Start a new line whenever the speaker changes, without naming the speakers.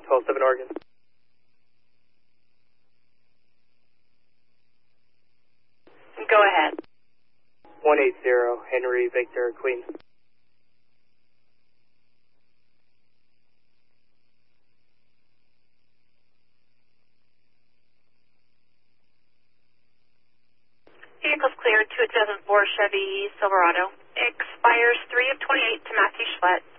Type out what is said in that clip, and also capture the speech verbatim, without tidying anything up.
twelve seven Oregon.
Go ahead.
one eight zero, Henry Victor, Queen.
Vehicle's cleared, two seven four Chevy Silverado. Expires three of twenty-eight to Matthew Schlett.